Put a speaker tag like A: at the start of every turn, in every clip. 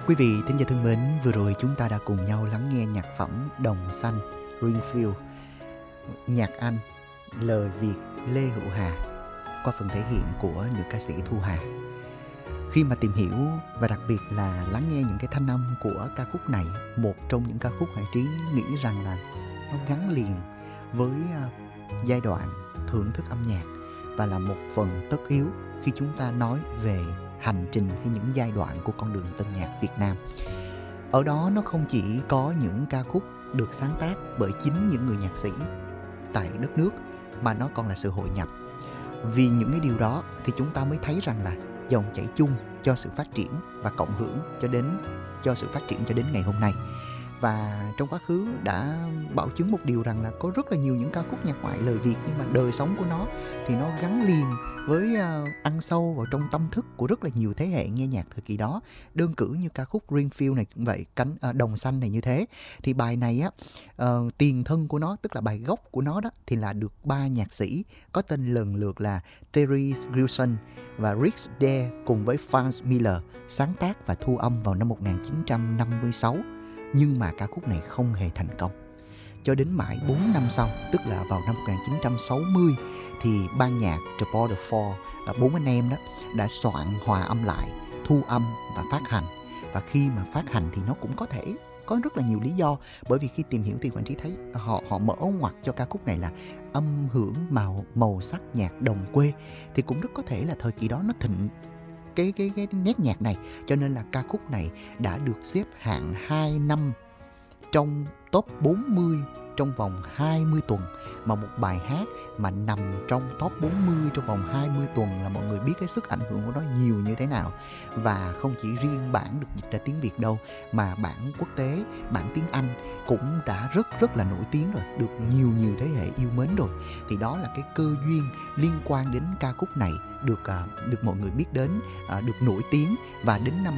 A: Quý vị thính giả thân mến, vừa rồi chúng ta đã cùng nhau lắng nghe nhạc phẩm Đồng Xanh Greenfield, nhạc Anh, lời Việt Lê Hữu Hà qua phần thể hiện của nữ ca sĩ Thu Hà. Khi mà tìm hiểu và đặc biệt là lắng nghe những cái thanh âm của ca khúc này, một trong những ca khúc Hoàng Trí nghĩ rằng là nó gắn liền với giai đoạn thưởng thức âm nhạc và là một phần tất yếu khi chúng ta nói về hành trình hay những giai đoạn của con đường tân nhạc Việt Nam. Ở đó nó không chỉ có những ca khúc được sáng tác bởi chính những người nhạc sĩ tại đất nước, mà nó còn là sự hội nhập. Vì những cái điều đó thì chúng ta mới thấy rằng là dòng chảy chung cho sự phát triển và cộng hưởng cho sự phát triển cho đến ngày hôm nay. Và trong quá khứ đã bảo chứng một điều rằng là có rất là nhiều những ca khúc nhạc ngoại lời Việt, nhưng mà đời sống của nó thì nó gắn liền với ăn sâu vào trong tâm thức của rất là nhiều thế hệ nghe nhạc thời kỳ đó. Đơn cử như ca khúc Greenfield này cũng vậy, Đồng Xanh này như thế. Thì bài này á, tiền thân của nó, tức là bài gốc của nó đó, thì là được ba nhạc sĩ có tên lần lượt là Terry Gilson và Rick Dare cùng với Franz Miller sáng tác và thu âm vào năm 1956. Nhưng mà ca khúc này không hề thành công. Cho đến mãi 4 năm sau, tức là vào năm 1960, thì ban nhạc The Border Four, bốn anh em đó, đã soạn hòa âm lại, thu âm và phát hành. Và khi mà phát hành thì nó cũng có thể có rất là nhiều lý do. Bởi vì khi tìm hiểu thì Hoàng Trí thấy họ mở ngoặt cho ca khúc này là âm hưởng màu sắc nhạc đồng quê. Thì cũng rất có thể là thời kỳ đó nó thịnh cái nét nhạc này, cho nên là ca khúc này đã được xếp hạng 2 năm trong top 40 trong vòng 20 tuần. Mà một bài hát mà nằm trong top 40 trong vòng 20 tuần là mọi người biết cái sức ảnh hưởng của nó nhiều như thế nào. Và không chỉ riêng bản được dịch ra tiếng Việt đâu, mà bản quốc tế, bản tiếng Anh cũng đã rất là nổi tiếng rồi, được nhiều thế hệ yêu mến rồi. Thì đó là cái cơ duyên liên quan đến ca khúc này được mọi người biết đến, được nổi tiếng. Và đến năm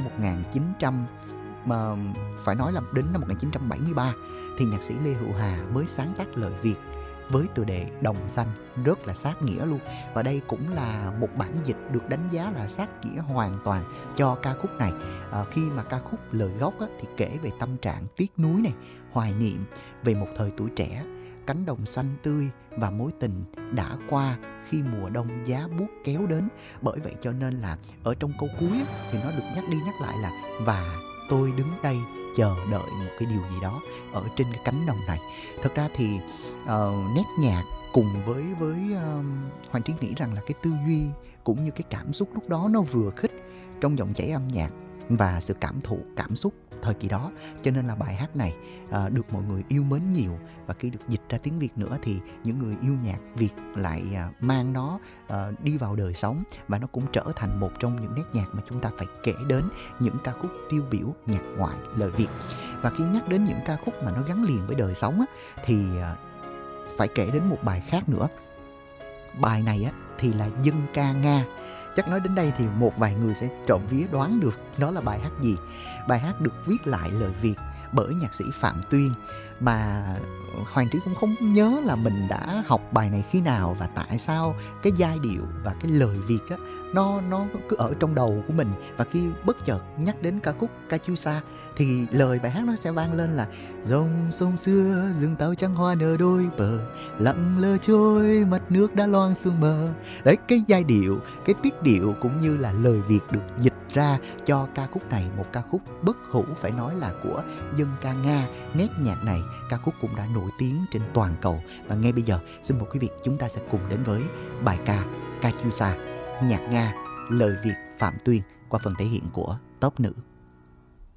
A: 1973 thì nhạc sĩ Lê Hữu Hà mới sáng tác lời Việt với tựa đề Đồng Xanh, rất là sát nghĩa luôn. Và đây cũng là một bản dịch được đánh giá là sát nghĩa hoàn toàn cho ca khúc này. Khi mà ca khúc lời gốc á, thì kể về tâm trạng tiếc nuối này, hoài niệm về một thời tuổi trẻ, cánh đồng xanh tươi và mối tình đã qua khi mùa đông giá buốt kéo đến. Bởi vậy cho nên là ở trong câu cuối á, thì nó được nhắc đi nhắc lại là và tôi đứng đây chờ đợi một cái điều gì đó ở trên cái cánh đồng này. Thật ra thì nét nhạc cùng với Hoàng Trí nghĩ rằng là cái tư duy cũng như cái cảm xúc lúc đó nó vừa khích trong dòng chảy âm nhạc và sự cảm xúc thời kỳ đó. Cho nên là bài hát này được mọi người yêu mến nhiều. Và khi được dịch ra tiếng Việt nữa thì những người yêu nhạc Việt lại mang nó đi vào đời sống. Và nó cũng trở thành một trong những nét nhạc mà chúng ta phải kể đến những ca khúc tiêu biểu nhạc ngoại lời Việt. Và khi nhắc đến những ca khúc mà nó gắn liền với đời sống á, thì phải kể đến một bài khác nữa. Bài này á, thì là dân ca Nga. Chắc nói đến đây thì một vài người sẽ trộm vía đoán được đó là bài hát gì. Bài hát được viết lại lời Việt bởi nhạc sĩ Phạm Tuyên, mà Hoàng Trí cũng không nhớ là mình đã học bài này khi nào và tại sao cái giai điệu và cái lời Việt á, nó cứ ở trong đầu của mình. Và khi bất chợt nhắc đến ca khúc Ca Chiêu Sa thì lời bài hát nó sẽ vang lên là dòng sông xưa rừng tàu trắng hoa nở đôi bờ, lặng lơ trôi mặt nước đã loang sương mờ. Đấy, cái giai điệu, cái tiết điệu cũng như là lời Việt được dịch ra cho ca khúc này, một ca khúc bất hủ phải nói là của dân ca Nga. Nét nhạc này ca khúc cũng đã nổi tiếng trên toàn cầu. Và ngay bây giờ xin mời quý vị chúng ta sẽ cùng đến với bài ca Ca Chiêu Sa, nhạc Nga, lời Việt Phạm Tuyên qua phần thể hiện của Tốp Nữ.